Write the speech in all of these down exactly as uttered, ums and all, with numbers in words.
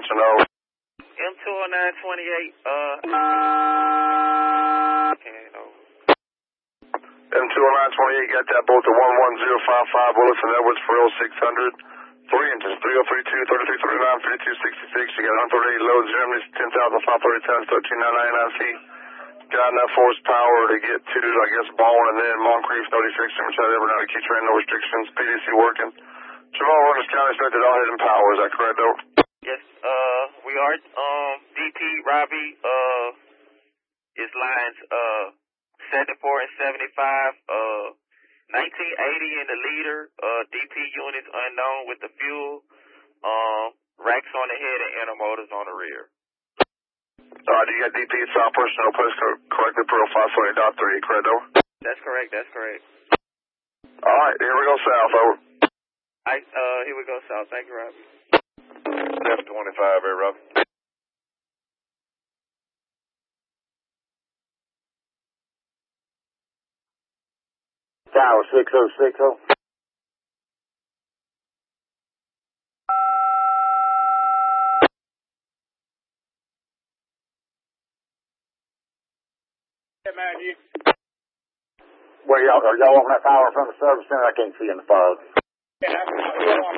extension over. M two oh nine twenty-eight, uh... Okay, no. M two oh nine twenty-eight, got that both at one one zero five five, Willis and Edwards for L six hundred. Three inches, three oh three two, thirty-three thirty-nine, fifty-two sixty-six. You got one thirty-eight loads, Germany's ten thousand five hundred thirty tons, thirteen nine ninety-nine feet. Got enough horsepower to get to, I guess, Baldwin and then Moncrief, thirty-six, which I ever know to keep train, no restrictions, P D C working. Jamal, Orange County, expected all hidden power, is that correct, though? Yes, uh, we are, um, D P, Robbie, uh, is lines, uh, seventy-four and seventy-five, uh, nineteen eighty in the leader, uh, D P units unknown with the fuel, um, racks on the head and intermotors on the rear. Alright, you got D P, South personnel, place correctly, Pearl five twenty dot three, correct, though? That's correct, that's correct. Alright, here we go south, over. I, uh, here we go south, thank you, Robbie. seven twenty-five here, Rob. Tower six oh six oh. Yeah, man, you. Where y'all, are y'all on that power from the service center? I can't see in the fog. Yeah, I'm on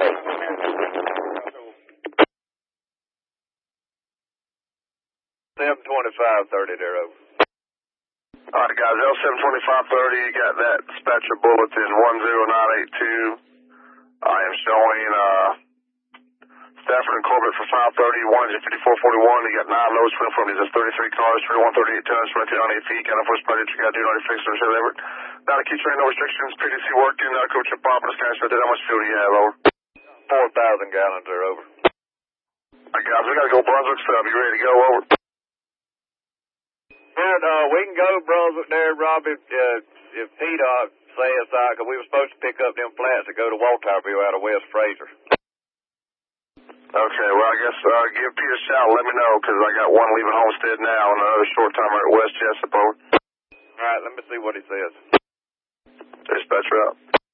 seven twenty-five thirty there, over. Alright, guys, L seven twenty-five thirty, you got that dispatcher bulletin one zero nine eight two. I am showing, uh, Stafford and Corbett for five thirty, one fifty-four forty-one. You got nine loads from from these. That's thirty-three cars, thirty-one thirty-eight tons, twenty-two ninety-eight feet. Got a first project, you got to do ninety-six or so, Everett. Now to keep train, no restrictions, P D C working, now coach your pop, and this guy said, how much fuel do you have, over? four thousand gallons there, over. Alright, guys, we got to go Brunswick sub. You ready to go, over? Man, uh, we can go Brunswick there, Robbie, uh, if P D O T say us out, because we were supposed to pick up them flats that go to Walterville out of West Fraser. Okay, well, I guess uh, give Pete a shout. Let me know, because I got one leaving Homestead now and another short timer at West Chesapeake. All right, let me see what he says. Dispatcher up.